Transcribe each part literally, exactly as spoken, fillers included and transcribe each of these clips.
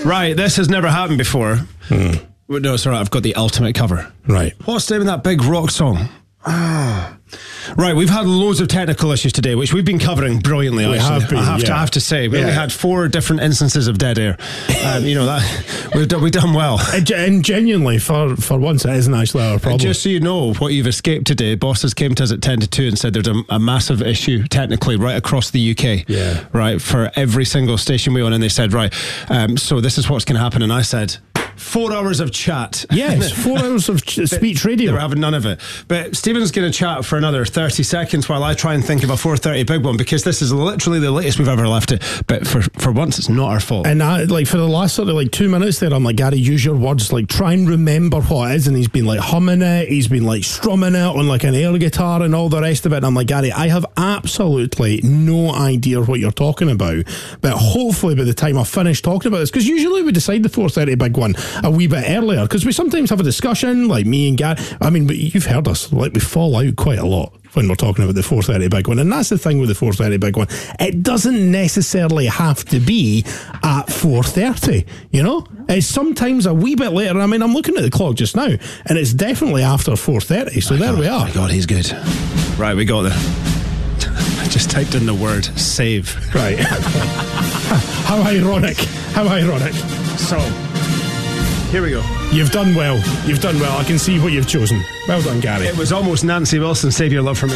Right, this has never happened before. Hmm. No, it's all right, I've got the ultimate cover. Right. What's the name of that big rock song? Ah. Right, we've had loads of technical issues today, which we've been covering brilliantly. We actually. have been, I have yeah. to I have to say, we Yeah. only had four different instances of dead air. Um, you know that we've done, we've done well. And, and genuinely, for for once, it isn't actually our problem. And just so you know what you've escaped today, bosses came to us at ten to two and said there's a, a massive issue technically right across the U K. Yeah. Right, for every single station we own, and they said, right, um, so this is what's going to happen, and I said, four hours of chat. Yes, four hours of ch- speech radio. They were having none of it. But Stephen's going to chat for another thirty seconds while I try and think of a four thirty big one, because this is literally the latest we've ever left it. But for, for once, it's not our fault. And I, like for the last sort of like two minutes there, I'm like, Gary, use your words. Like, try and remember what it is. And he's been like humming it. He's been like strumming it on like an air guitar and all the rest of it. And I'm like, Gary, I have absolutely no idea what you're talking about. But hopefully by the time I finish talking about this, because usually we decide the four thirty big one a wee bit earlier, because we sometimes have a discussion, like me and Gary. I mean, but you've heard us, like we fall out quite a lot when we're talking about the four thirty big one, and that's the thing with the four thirty big one. It doesn't necessarily have to be at four thirty, you know? It's sometimes a wee bit later. I mean, I'm looking at the clock just now, and it's definitely after four thirty, so my there God, we are. Oh my God, he's good. Right, we got there. I just typed in the word save. Right. How ironic. How ironic. So, here we go. You've done well. You've done well. I can see what you've chosen. Well done, Gary. It was almost Nancy Wilson, Save Your Love For Me.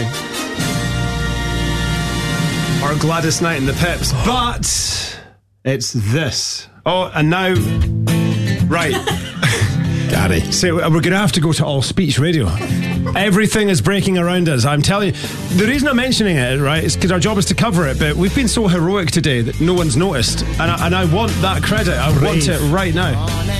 Or Gladys Knight and the Pips. But it's this. Oh, and now... Right. Gary. So we're going to have to go to all speech radio. Everything is breaking around us. I'm telling you. The reason I'm mentioning it, right, is because our job is to cover it. But we've been so heroic today that no one's noticed. And I, and I want that credit. I want Brave. it right now.